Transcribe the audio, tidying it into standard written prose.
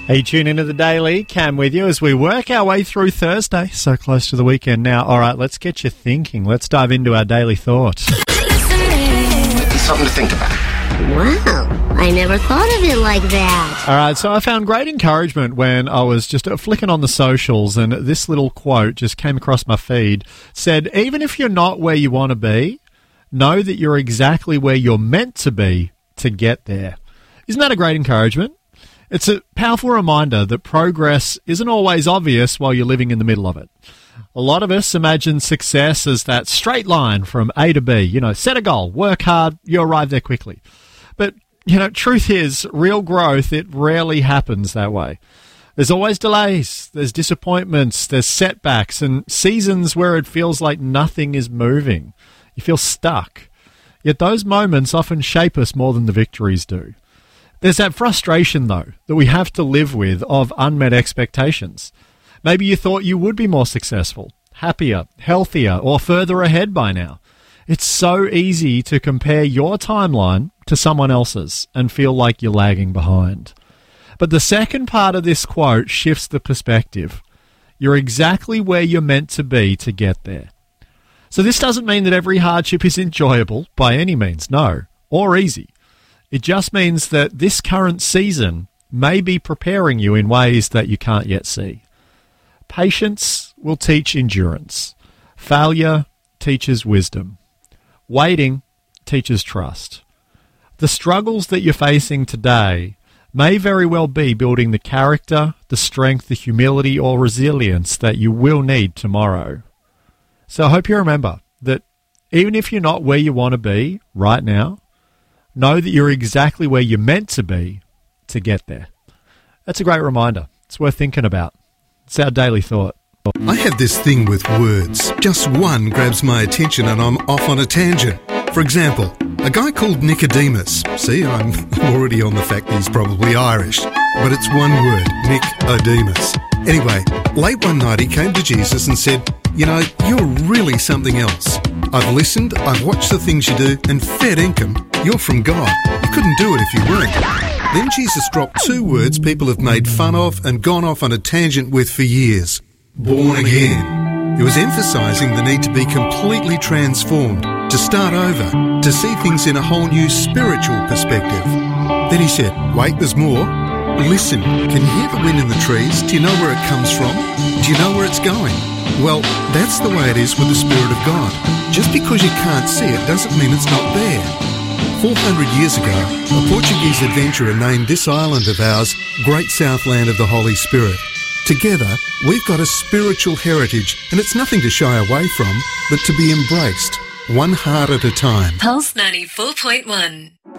Hey, tune into the Daily. Cam with you as we work our way through Thursday. So close to the weekend now. All right, let's get you thinking. Let's dive into our daily thoughts. Something to think about. Wow, I never thought of it like that. All right, so I found great encouragement when I was just flicking on the socials, and this little quote just came across my feed. Said, even if you're not where you want to be, know that you're exactly where you're meant to be to get there. Isn't that a great encouragement? It's a powerful reminder that progress isn't always obvious while you're living in the middle of it. A lot of us imagine success as that straight line from A to B. You know, set a goal, work hard, you arrive there quickly. But, you know, truth is, real growth, it rarely happens that way. There's always delays, there's disappointments, there's setbacks, and seasons where it feels like nothing is moving. You feel stuck. Yet those moments often shape us more than the victories do. There's that frustration, though, that we have to live with of unmet expectations. Maybe you thought you would be more successful, happier, healthier, or further ahead by now. It's so easy to compare your timeline to someone else's and feel like you're lagging behind. But the second part of this quote shifts the perspective. You're exactly where you're meant to be to get there. So this doesn't mean that every hardship is enjoyable by any means, no, or easy. It just means that this current season may be preparing you in ways that you can't yet see. Patience will teach endurance. Failure teaches wisdom. Waiting teaches trust. The struggles that you're facing today may very well be building the character, the strength, the humility, or resilience that you will need tomorrow. So I hope you remember that even if you're not where you want to be right now, know that you're exactly where you're meant to be to get there. That's a great reminder. It's worth thinking about. It's our daily thought. I have this thing with words. Just one grabs my attention and I'm off on a tangent. For example, a guy called Nicodemus. See, I'm already on the fact that he's probably Irish. But it's one word, Nicodemus. Anyway, late one night he came to Jesus and said, "You know, you're really something else. I've listened, I've watched the things you do, and fair dinkum, you're from God. You couldn't do it if you weren't." Then Jesus dropped two words people have made fun of and gone off on a tangent with for years. Born again. He was emphasising the need to be completely transformed, to start over, to see things in a whole new spiritual perspective. Then he said, wait, there's more. Listen, can you hear the wind in the trees? Do you know where it comes from? Do you know where it's going? Well, that's the way it is with the Spirit of God. Just because you can't see it doesn't mean it's not there. 400 years ago, a Portuguese adventurer named this island of ours Great Southland of the Holy Spirit. Together, we've got a spiritual heritage, and it's nothing to shy away from, but to be embraced, one heart at a time. Pulse 94.1.